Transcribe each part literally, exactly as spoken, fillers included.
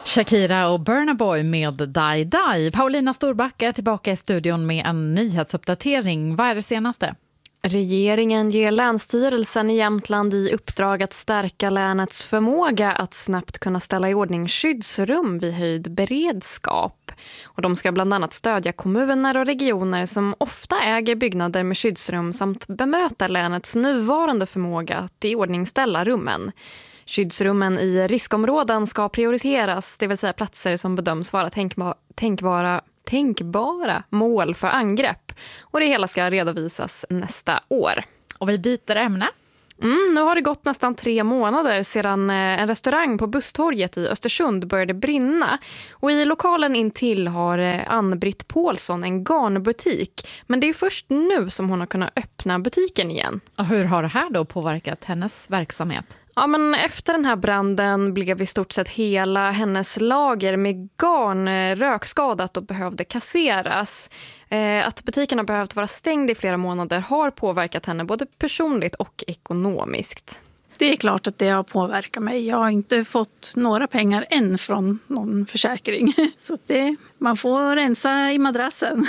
Shakira och Burna Boy med Die Die. Paulina Storbacka är tillbaka i studion med en nyhetsuppdatering. Vad är det senaste? Regeringen ger Länsstyrelsen i Jämtland i uppdrag att stärka länets förmåga att snabbt kunna ställa i ordning skyddsrum vid höjd beredskap. Och de ska bland annat stödja kommuner och regioner som ofta äger byggnader med skyddsrum samt bemöta länets nuvarande förmåga att i ordning ställa rummen. Skyddsrummen i riskområden ska prioriteras, det vill säga platser som bedöms vara tänkbara, tänkbara, tänkbara mål för angrepp. Och det hela ska redovisas nästa år. Och vi byter ämne. Mm, nu har det gått nästan tre månader sedan en restaurang på Busstorget i Östersund började brinna. Och i lokalen intill har Ann-Britt Paulsson en garnbutik. Men det är först nu som hon har kunnat öppna butiken igen. Och hur har det här då påverkat hennes verksamhet? Ja, men efter den här branden blev i stort sett hela hennes lager med garn rökskadat och behövde kasseras. Eh, att butiken har behövt vara stängd i flera månader har påverkat henne både personligt och ekonomiskt. Det är klart att det har påverkat mig. Jag har inte fått några pengar än från någon försäkring. Så det, man får rensa i madrassen.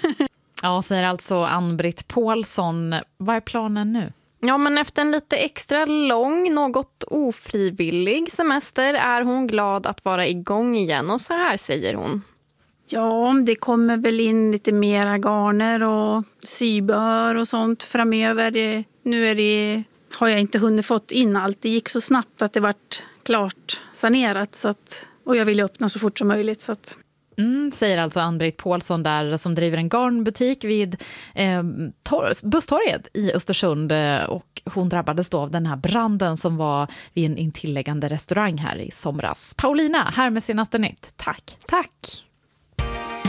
Ja, säger alltså Ann-Britt Paulsson. Vad är planen nu? Ja, men efter en lite extra lång, något ofrivillig semester är hon glad att vara igång igen. Och så här säger hon. Ja, det kommer väl in lite mera garner och sybör och sånt framöver. Det, nu är det, har jag inte hunnit fått in allt. Det gick så snabbt att det vart klart sanerat. Så att, och jag ville öppna så fort som möjligt. Så att... Mm, säger alltså Ann-Britt Paulsson där som driver en garnbutik vid eh, tor- Busstorget i Östersund, och hon drabbades då av den här branden som var vid en intilläggande restaurang här i somras. Paulina, här med senaste nytt. Tack. Tack.